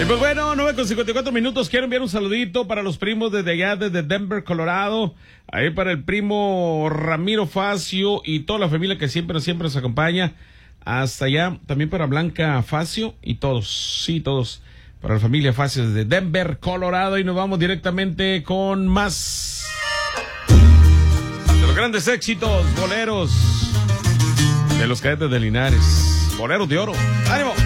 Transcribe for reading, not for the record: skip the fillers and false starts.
Y pues bueno, 9:54. Quiero enviar un saludito para los primos desde allá, desde Denver, Colorado. Ahí para el primo Ramiro Facio y toda la familia que siempre nos acompaña. Hasta allá, también para Blanca Facio y todos, sí, todos. Para la familia Facio desde Denver, Colorado. Y nos vamos directamente con más de los grandes éxitos, boleros de los Cadetes de Linares. Boleros de oro. ¡Ánimo!